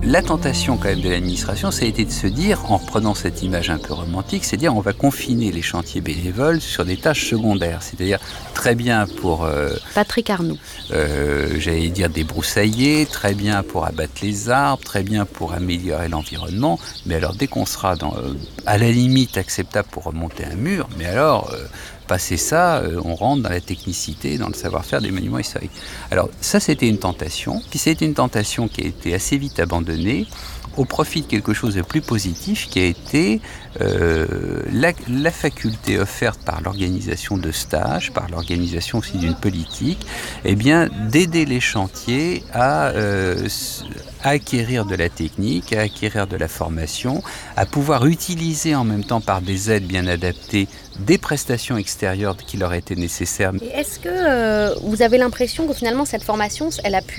La tentation quand même de l'administration, ça a été de se dire, en reprenant cette image un peu romantique, c'est dire on va confiner les chantiers bénévoles sur des tâches secondaires, c'est-à-dire très bien pour, Patrick Arnoux. j'allais dire débroussailler, très bien pour abattre les arbres, très bien pour améliorer l'environnement, mais alors dès qu'on sera à la limite acceptable pour remonter un mur, mais alors passer ça, on rentre dans la technicité, dans le savoir-faire des monuments historiques. Alors ça, c'était une tentation, puis c'était une tentation qui a été assez vite abandonnée au profit de quelque chose de plus positif qui a été la faculté offerte par l'organisation de stages, par l'organisation aussi d'une politique, eh bien, d'aider les chantiers à acquérir de la technique, à acquérir de la formation, à pouvoir utiliser en même temps par des aides bien adaptées des prestations extérieures qui leur étaient nécessaires. Et est-ce que vous avez l'impression que finalement cette formation, elle a pu